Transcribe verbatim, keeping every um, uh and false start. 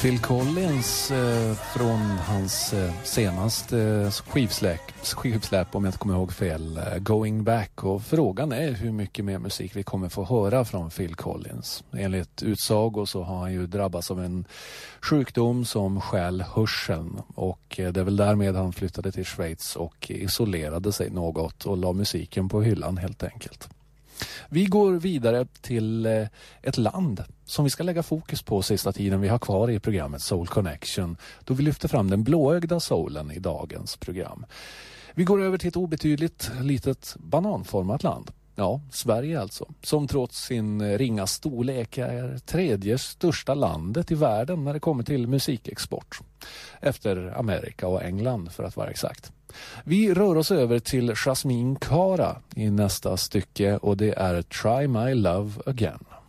Phil Collins eh, från hans eh, senaste skivsläpp, skivsläpp, om jag inte kommer ihåg fel, eh, Going Back. Och frågan är hur mycket mer musik vi kommer få höra från Phil Collins. Enligt utsago så har han ju drabbats av en sjukdom som stjäl hörseln. Och eh, det är väl därmed han flyttade till Schweiz och isolerade sig något och la musiken på hyllan helt enkelt. Vi går vidare till ett land som vi ska lägga fokus på sista tiden vi har kvar i programmet Soul Connection, då vi lyfter fram den blåögda soulen i dagens program. Vi går över till ett obetydligt litet bananformat land. Ja, Sverige alltså, som trots sin ringa storlek är tredje största landet i världen när det kommer till musikexport. Efter Amerika och England för att vara exakt. Vi rör oss över till Jasmine Cara i nästa stycke och det är Try My Love Again.